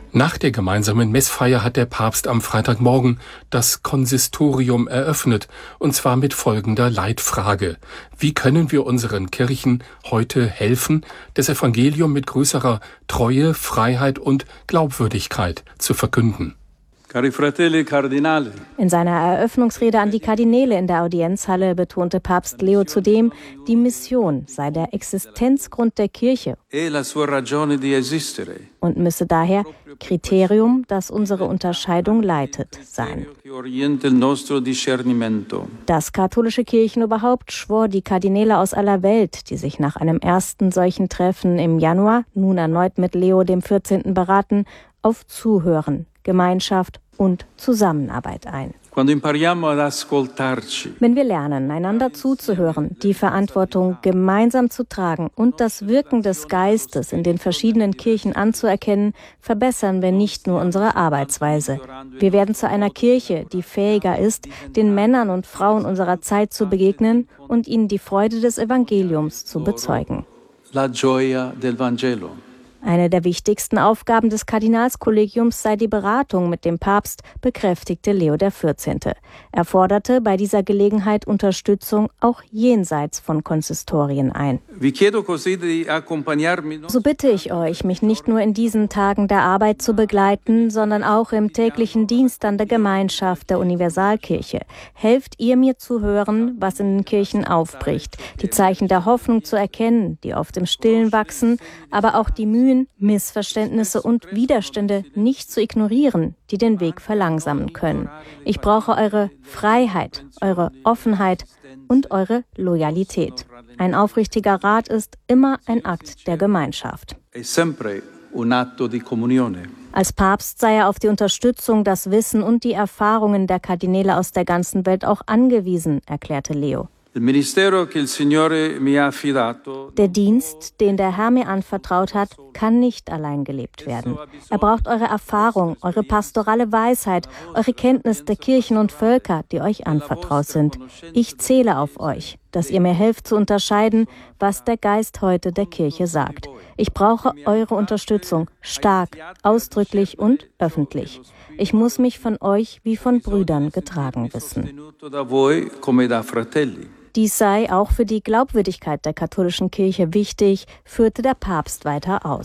Nach der gemeinsamen Messfeier hat der Papst am Freitagmorgen das Konsistorium eröffnet, und zwar mit folgender Leitfrage: Wie können wir unseren Kirchen heute helfen, das Evangelium mit größerer Treue, Freiheit und Glaubwürdigkeit zu verkünden? Cari fratelli cardinali. In seiner Eröffnungsrede an die Kardinäle in der Audienzhalle betonte Papst Leo zudem, die Mission sei der Existenzgrund der Kirche und müsse daher Kriterium, das unsere Unterscheidung leitet, sein. Das katholische Kirchenoberhaupt schwor die Kardinäle aus aller Welt, die sich nach einem ersten solchen Treffen im Januar nun erneut mit Leo XIV. Beraten, auf Zuhören, Gemeinschaft und Zusammenarbeit ein. Wenn wir lernen, einander zuzuhören, die Verantwortung gemeinsam zu tragen und das Wirken des Geistes in den verschiedenen Kirchen anzuerkennen, verbessern wir nicht nur unsere Arbeitsweise. Wir werden zu einer Kirche, die fähiger ist, den Männern und Frauen unserer Zeit zu begegnen und ihnen die Freude des Evangeliums zu bezeugen. La gioia del Vangelo. Eine der wichtigsten Aufgaben des Kardinalskollegiums sei die Beratung mit dem Papst, bekräftigte Leo XIV. Er forderte bei dieser Gelegenheit Unterstützung auch jenseits von Konsistorien ein. So bitte ich euch, mich nicht nur in diesen Tagen der Arbeit zu begleiten, sondern auch im täglichen Dienst an der Gemeinschaft der Universalkirche. Helft ihr mir zu hören, was in den Kirchen aufbricht, die Zeichen der Hoffnung zu erkennen, die oft im Stillen wachsen, aber auch die Mühen, Missverständnisse und Widerstände nicht zu ignorieren, die den Weg verlangsamen können. Ich brauche eure Freiheit, eure Offenheit und eure Loyalität. Ein aufrichtiger Rat ist immer ein Akt der Gemeinschaft. Als Papst sei er auf die Unterstützung, das Wissen und die Erfahrungen der Kardinäle aus der ganzen Welt auch angewiesen, erklärte Leo. Der Dienst, den der Herr mir anvertraut hat, kann nicht allein gelebt werden. Er braucht eure Erfahrung, eure pastorale Weisheit, eure Kenntnis der Kirchen und Völker, die euch anvertraut sind. Ich zähle auf euch, dass ihr mir helft zu unterscheiden, was der Geist heute der Kirche sagt. Ich brauche eure Unterstützung, stark, ausdrücklich und öffentlich. Ich muss mich von euch wie von Brüdern getragen wissen. Dies sei auch für die Glaubwürdigkeit der katholischen Kirche wichtig, führte der Papst weiter aus.